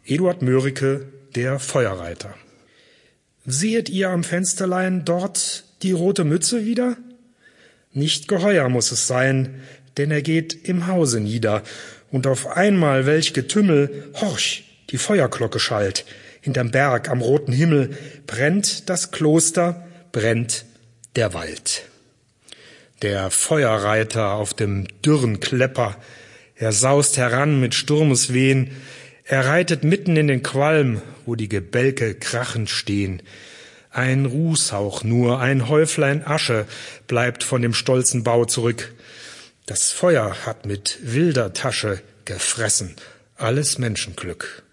Eduard Mörike, der Feuerreiter. Sehet ihr am Fensterlein dort die rote Mütze wieder? Nicht geheuer muss es sein, denn er geht im Hause nieder. Und auf einmal welch Getümmel, horch, die Feuerglocke schallt. Hinterm Berg am roten Himmel brennt das Kloster, brennt der Wald. Der Feuerreiter auf dem dürren Klepper, er saust heran mit Sturmeswehen, er reitet mitten in den Qualm, wo die Gebälke krachend stehen. Ein Rußhauch nur, ein Häuflein Asche bleibt von dem stolzen Bau zurück. Das Feuer hat mit wilder Tasche gefressen alles Menschenglück.